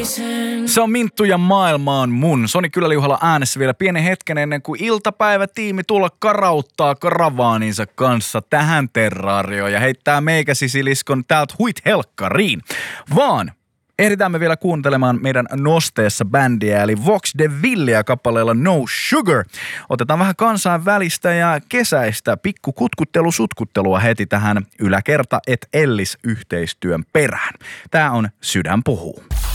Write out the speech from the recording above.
Se on Minttu ja maailma on mun. Soni Kylä-Liuhalla äänessä vielä pienen hetken ennen kuin iltapäivätiimi tulla karauttaa karavaaninsa kanssa tähän terraarioon ja heittää meikäsisiliskon täältä huit helkkariin. Vaan ehditään me vielä kuuntelemaan meidän nosteessa bändiä eli Vox de Villeä kappaleella No Sugar. Otetaan vähän kansainvälistä ja kesäistä pikkukutkuttelu-sutkuttelua heti tähän yläkerta et Ellis -yhteistyön perään. Tää on Sydän puhuu.